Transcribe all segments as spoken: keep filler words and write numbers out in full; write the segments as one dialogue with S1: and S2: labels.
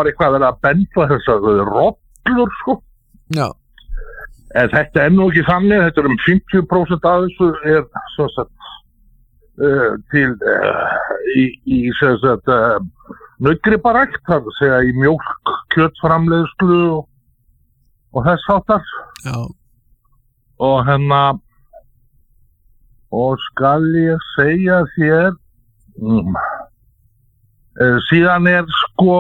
S1: var eitthvað verið að benda þessar rollur, sko.
S2: Já.
S1: En þetta er nú ekki þannig, þetta er um fimmtíu prósent af þessu er svo sagt uh, til uh, í, í svo sagt uh, nautgriparækt, það er að segja í mjólk, kjötframleiðslu og, og þess áttar.
S2: Já.
S1: Og hérna, og skal ég segja þér, um, uh, síðan er sko,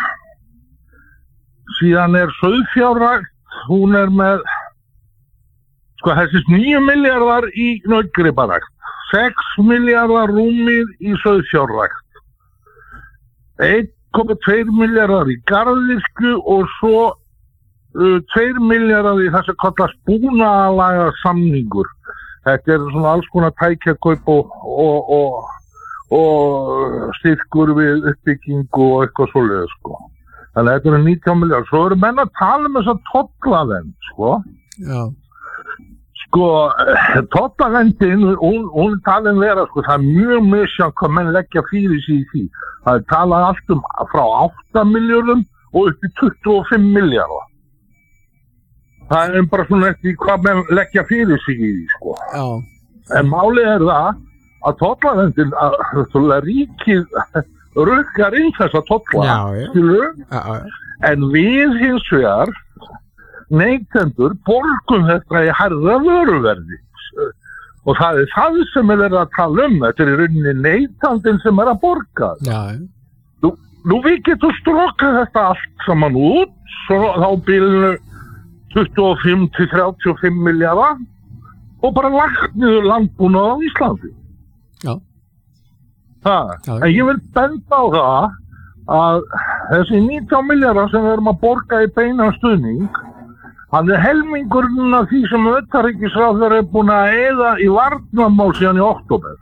S1: síðan er sauðfjárrækt, hún er með, sko þessi níu milljarðar í nautgriparækt, sex milljarðar rúmið í sauðfjárrækt, einn komma tveir milljarðar í garðyrkju og svo uh, tveir milljarðar í þessi kallast búnaðarlaga samningur. Þetta er svona alls konar tækjakaup og, og, og, og styrkur við uppbyggingu og eitthvað svoleiðis, sko. Þannig að þetta eru nítján milljarðar. Svo eru menn að tala um þess að tollavernd, sko.
S2: Já.
S1: Sko, tollaverndin, hún, hún er talin vera, sko, það er mjög misjafnt hvað menn leggja fyrir sig í því. Það er talað allt um frá átta milljörðum og upp í tuttugu og fimm milljarða. Það er bara svona eftir hvað menn leggja fyrir sig í því, sko.
S2: Já.
S1: En málið er það að tollaverndin, að, að ríkið rukkar inn þessa tolla, skilur, en við hins vegar neytendur borgum þetta í hærra vöruverði og það er það sem er verið að tala um, þetta er í rauninni neytandinn sem er að borga.
S2: Já.
S1: Nú, nú við getum strokað þetta allt saman út, svo þá bílinu tuttugu og fimm til þrjátíu og fimm milljarða og bara lagt niður landbúnað á Íslandi.
S2: Já.
S1: Það, en ég vil benda á það að þessi nítján milljarðar sem við erum að borga í beinan stuðning, hann er helmingurinn af því sem utanríkisráðherra er búin að eyða í varnarmál síðan í október.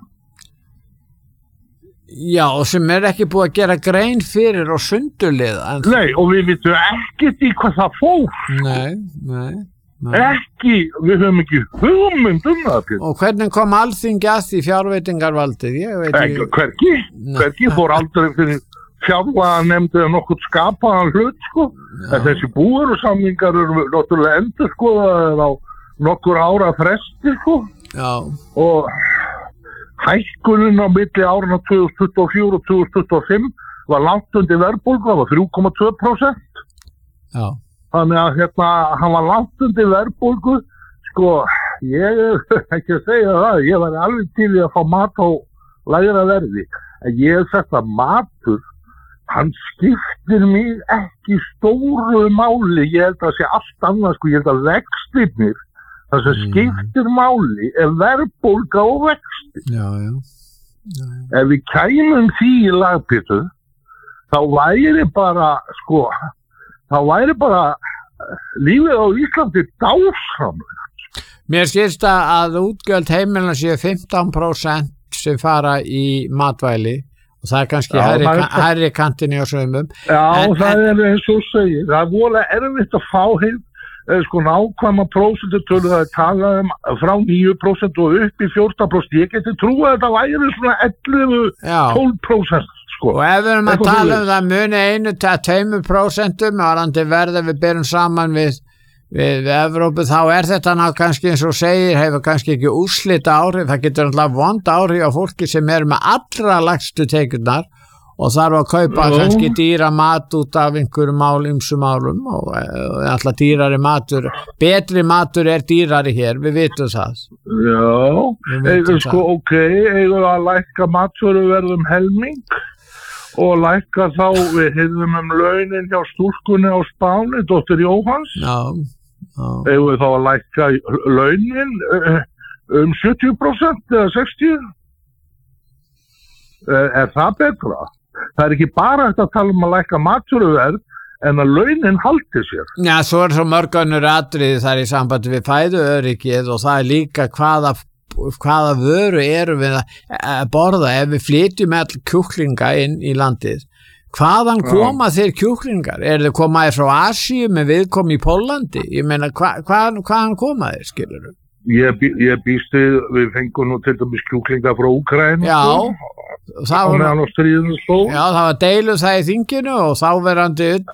S2: Já, og sem er ekki búið að gera grein fyrir og sundurliða. En...
S1: Nei, og við vitum ekkert í hvað það fór.
S2: Nei, nei. Nei.
S1: Ekki, við höfum ekki hugmynd um það.
S2: Og hvernig kom Alþingi að því fjárveitingarvaldið? Ég veit ekki.
S1: Hvergi, hvergi fór aldrei fyrir fjárlaganefnd eða nokkuð skapaðan hlut, sko. En þessi búvörusamningar eru náttúrulega endurskoðaðir á nokkur ára fresti, sko.
S2: Já. Og
S1: hækkunin á milli árana tvö þúsund tuttugu og fjögur og tvö þúsund tuttugu og fimm var langt undir verðbólgu, það var þrjú komma tvö prósent.
S2: Já.
S1: Þannig að hérna, hann var langt undir verðbólgu, sko, ég er ekki að segja það, ég var alveg til í að fá mat á lægra verði, en ég hef sagt að matur, hann skiptir mig ekki stóru máli, ég held að sé allt annað, sko, ég held að vextirnir, það sem skiptir máli er verðbólga og vextir.
S2: Já, já. já.
S1: Ef við kæmum því í lagpítu, þá væri bara, sko, þá væri bara lífið á Íslandi dásamlegt.
S2: Mér skilst að útgjöld heimilina séu fimmtán prósent sem fara í matvæli og það er kannski
S1: Já,
S2: hærri,
S1: það er...
S2: hærri kantinni á sömum.
S1: Já,
S2: en,
S1: það
S2: en...
S1: er eins og segir. Það er voðalega erfitt að fá heim sko nákvæma prósentutölu, það er talað um frá níu prósent og upp í fjórtán prósent. Ég geti trúið að þetta væri svona ellefu til tólf prósent. Sko.
S2: Og ef við erum að tala um það muni einu til tveimur prósentum varandi verði við berum saman við, við, við Evrópu, þá er þetta ná kannski eins og segir, hefur kannski ekki úrslita áhrif, það getur alltaf vond áhrif á fólki sem er með allra lægstu tekjurnar og þarf að kaupa Jó. kannski dýra mat út af einhverjum mál, ymsum málum og, og alltaf dýrari matur, betri matur er dýrari hér, við vitum það.
S1: Já, eða sko ok, eða að lækka matvöruverðum helming og lækka þá, við heyrðum um launin hjá stúlkunni á Spáni, dóttir Jóhanns.
S2: Já, já.
S1: Eða við þá að lækka launin um sjötíu prósent eða sextíu. Er það betra? Það er ekki bara að tala um að lækka matvöruverð, en að launin haldi sér.
S2: Já, svo er svo mörg önnur atriði þar í sambandi við fæðuöryggið og það er líka hvaða hvaða vöru erum við að borða ef við flytjum all kjúklinga inn í landið. Hvaðan koma Já. þeir kjúklingar? Er þeir komaðir frá Asíu með viðkomi í Póllandi? Ég meina, hva, hvaðan, hvaðan komaðir, skilur þú?
S1: Ég, bí, ég býst við, við fengum nú til dæmis kjúklinga frá Úkraínu.
S2: Já,
S1: það var, já, það var deiluð
S2: það í þinginu og þáverandi